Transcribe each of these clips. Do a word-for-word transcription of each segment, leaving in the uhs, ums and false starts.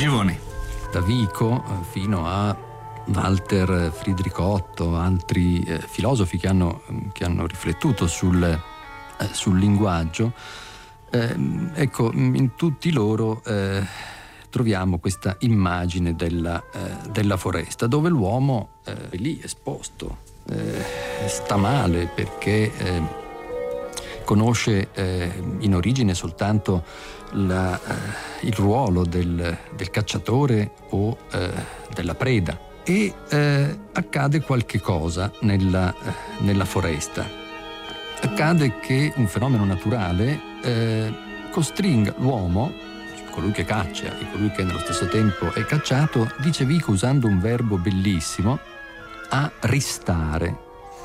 Giovane. Da Vico fino a Walter Friedrich Otto, altri eh, filosofi che hanno, che hanno riflettuto sul, eh, sul linguaggio, eh, ecco, in tutti loro eh, troviamo questa immagine della, eh, della foresta, dove l'uomo eh, è lì esposto, eh, sta male perché eh, conosce eh, in origine soltanto la, eh, il ruolo del, del cacciatore o eh, della preda, e eh, accade qualche cosa nella, eh, nella foresta. Accade che un fenomeno naturale eh, costringa l'uomo, colui che caccia e colui che nello stesso tempo è cacciato, dice Vico usando un verbo bellissimo, a ristare.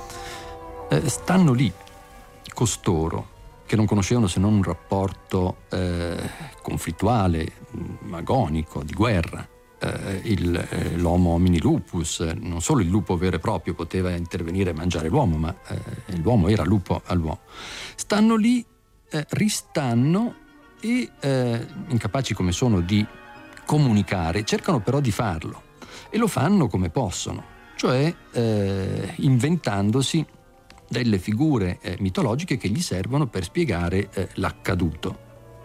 Eh, stanno lì costoro che non conoscevano se non un rapporto eh, conflittuale, agonico, di guerra. Eh, il, eh, l'homo homini lupus, non solo il lupo vero e proprio poteva intervenire e mangiare l'uomo, ma eh, l'uomo era lupo all'uomo. Stanno lì, eh, ristanno e eh, incapaci come sono di comunicare, cercano però di farlo e lo fanno come possono, cioè eh, inventandosi delle figure eh, mitologiche che gli servono per spiegare eh, l'accaduto.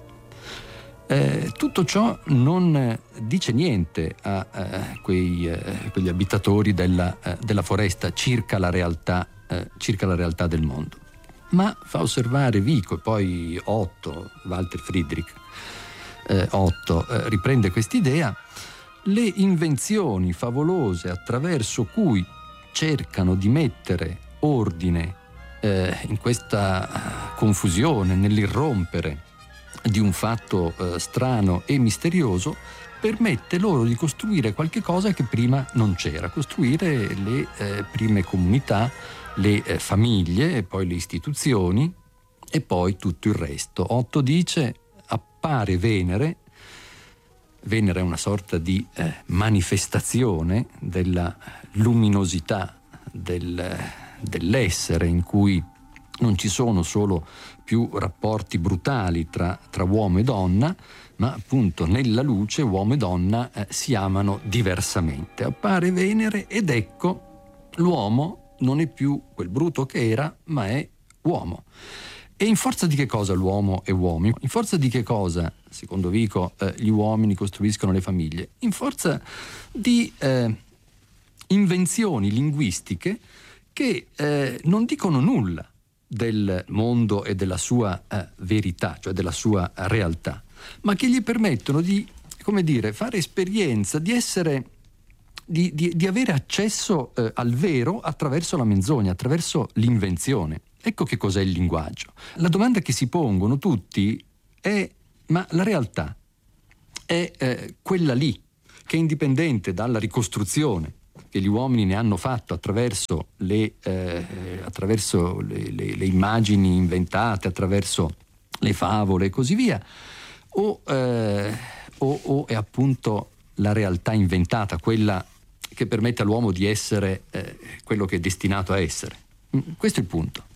Eh, tutto ciò non eh, dice niente a eh, quei, eh, quegli abitatori della, eh, della foresta circa la realtà, eh, circa la realtà del mondo, ma fa osservare Vico e poi Otto, Walter Friedrich eh, Otto eh, riprende quest'idea, le invenzioni favolose attraverso cui cercano di mettere ordine eh, in questa confusione, nell'irrompere di un fatto eh, strano e misterioso, permette loro di costruire qualche cosa che prima non c'era, costruire le eh, prime comunità, le eh, famiglie e poi le istituzioni e poi tutto il resto. Otto dice: appare Venere. Venere è una sorta di eh, manifestazione della luminosità del, dell'essere, in cui non ci sono solo più rapporti brutali tra, tra uomo e donna, ma appunto nella luce uomo e donna eh, si amano diversamente. Appare Venere ed ecco l'uomo non è più quel bruto che era, ma è uomo. E in forza di che cosa l'uomo è uomo? In forza di che cosa, secondo Vico, eh, gli uomini costruiscono le famiglie? In forza di eh, invenzioni linguistiche che eh, non dicono nulla del mondo e della sua eh, verità, cioè della sua realtà, ma che gli permettono di, come dire, fare esperienza, di essere, di, di, di avere accesso eh, al vero attraverso la menzogna, attraverso l'invenzione. Ecco che cos'è il linguaggio. La domanda che si pongono tutti è: ma la realtà è eh, quella lì, che è indipendente dalla ricostruzione che gli uomini ne hanno fatto attraverso le, eh, attraverso le, le, le immagini inventate, attraverso le favole e così via, o, eh, o, o è appunto la realtà inventata, quella che permette all'uomo di essere eh, quello che è destinato a essere? Questo è il punto.